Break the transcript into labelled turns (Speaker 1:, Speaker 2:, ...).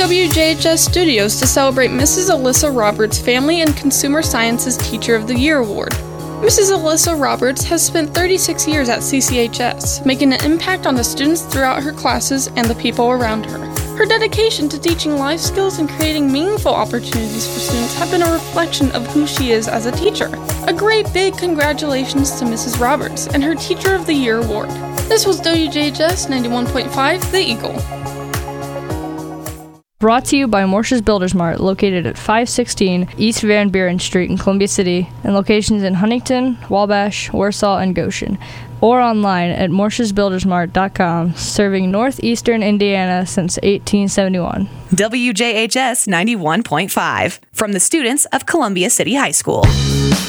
Speaker 1: WJHS Studios to celebrate Mrs. Alyssa Roberts' Family and Consumer Sciences Teacher of the Year Award. Mrs. Alyssa Roberts has spent 36 years at CCHS, making an impact on the students throughout her classes and the people around her. Her dedication to teaching life skills and creating meaningful opportunities for students have been a reflection of who she is as a teacher. A great big congratulations to Mrs. Roberts and her Teacher of the Year Award. This was WJHS 91.5, The Eagle.
Speaker 2: Brought to you by Morsha's Builders Mart, located at 516 East Van Buren Street in Columbia City, and locations in Huntington, Wabash, Warsaw, and Goshen. Or online at morshasbuildersmart.com, serving northeastern Indiana since 1871.
Speaker 3: WJHS 91.5, from the students of Columbia City High School.